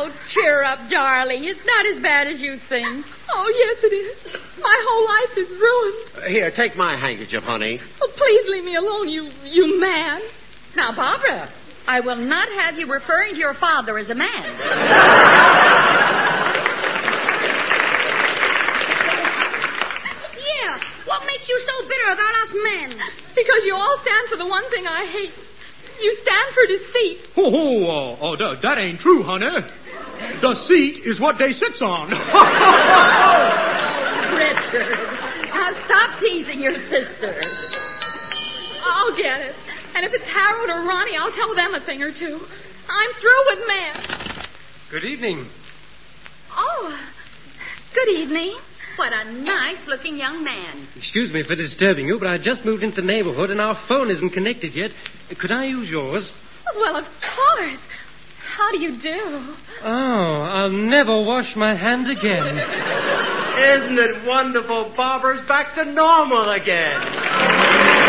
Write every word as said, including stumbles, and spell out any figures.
Oh, cheer up, darling. It's not as bad as you think. Oh, yes, it is. My whole life is ruined. Uh, here, take my handkerchief, honey. Oh, please leave me alone, you, you man. Now, Barbara, I will not have you referring to your father as a man. Yeah, what makes you so bitter about us men? Because you all stand for the one thing I hate. You stand for deceit. Oh, oh, oh, oh that, that ain't true, honey. The seat is what they sits on. Richard, now stop teasing your sister. I'll get it. And if it's Harold or Ronnie, I'll tell them a thing or two. I'm through with men. Good evening. Oh, good evening. What a nice-looking young man. Excuse me for disturbing you, but I just moved into the neighborhood and our phone isn't connected yet. Could I use yours? Well, of course. How do you do? Oh, I'll never wash my hand again. Isn't it wonderful? Barbara's back to normal again.